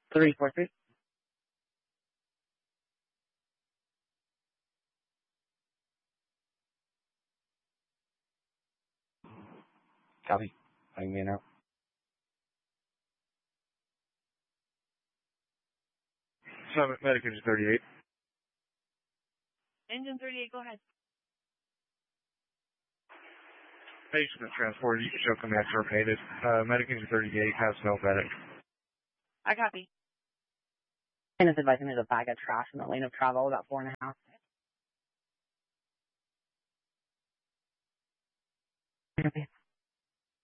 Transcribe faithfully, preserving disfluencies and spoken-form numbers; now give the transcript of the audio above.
three four three. Copy. I can get out. Summit Medic Engine thirty-eight. Engine thirty-eight, go ahead. Patient transported. You can show command terminated. Uh, Medic Engine thirty-eight has no medic. I copy. And it's advising there's a bag of trash in the lane of travel, about four and a half. Okay.